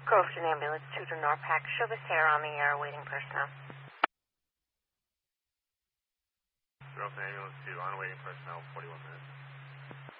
Groveton Ambulance 2 to NORPAC. Service air on the air, waiting personnel. Groveton Ambulance 2, on waiting personnel, 41 minutes.